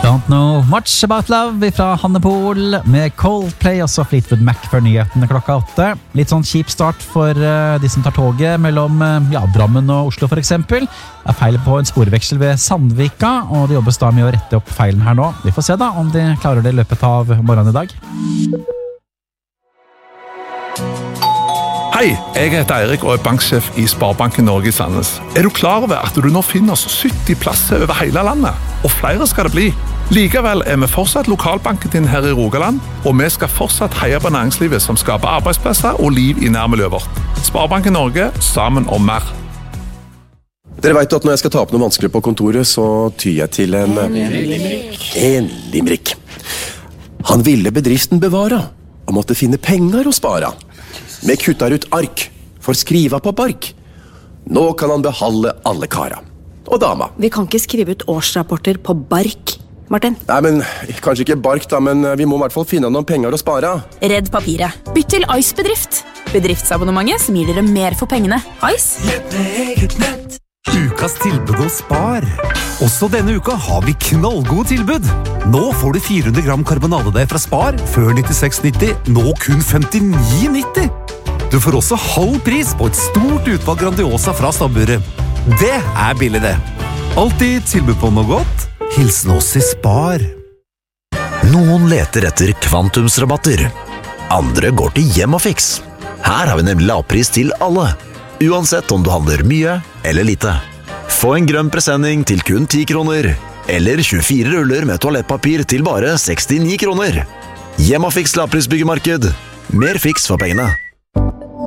Don't Know Much About Love fra Hanne Pohl med Coldplay og så Fleetwood Mac før nyhetene klokka 8. Litt sånn kjip start for de som tar toget mellom Drammen og Oslo for eksempel. Det feil på en sporveksel ved Sandvika, og det jobbes da med å rette opp feilen her nå. Vi får se da om de klarer det i løpet av morgenen i dag. Hei, jeg heter Eirik og er banksjef i Sparebanken Norge i Sandnes. Er du klar over at du nå finner oss 70 plasser over hele landet? Og flere skal det bli. Likevel er vi fortsatt lokalbanken din her i Rogaland, og vi skal fortsatt heie på næringslivet som skaper arbeidsplasser og liv i nærmiljøet vårt. Sparebanken Norge, sammen om mer. Dere vet at når jeg skal ta opp noe vanskelig på kontoret, så tyr jeg til en limerick. Han ville bedriften bevare, og måtte finne penger å spare. Vi kuttar ut ark, for skriva på bark. Nå kan han beholde alle kara. Og dama. Vi kan ikke skrive ut årsrapporter på bark, Martin. Nei, men kanskje ikke bark da, men vi må i hvert fall finne noen penger å spare. Redd papiret. Bytt til Ice Bedrift. Bedriftsabonnementet som gir dere mer for pengene. Ice. Ukas tilbud hos Spar. Også denne uka har vi knallgode tilbud. Nå får du 400 gram karbonadedeig fra Spar, før 96,90, nå kun 59,90. Du får også halv pris på et stort utvalg Grandiosa fra stabburet. Det er billig det. Alltid tilbud på noe godt. Hilsen oss i Spar. Noen leter etter kvantumsrabatter. Andre går til Hjem og Fix. Her har vi nemlig lavpris til alle. Uansett om du handler mye eller lite. Få en grønn presenning til kun 10 kroner. Eller 24 ruller med toalettpapir til bare 69 kroner. Hjem og Fix lavprisbyggemarked. Mer fiks for pengene.